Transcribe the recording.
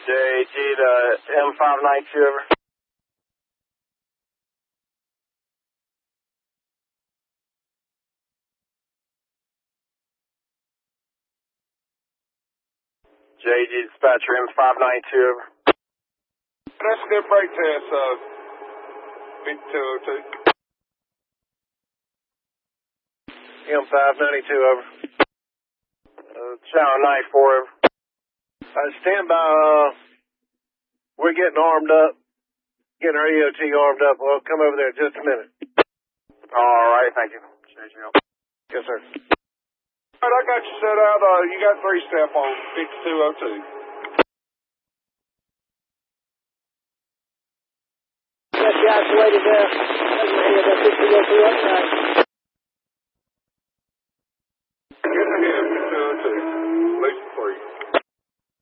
JG to M592, over. JG dispatcher M592, over. That's a good brake test, 5202. M592, over. Channel 94, over. Stand by, we're getting armed up, getting our EOT armed up. We'll come over there in just a minute. All right, thank you. Yes, sir. All right, I got you set out. You got 3-step on 5202. Got you isolated there. That's 5202 up, right.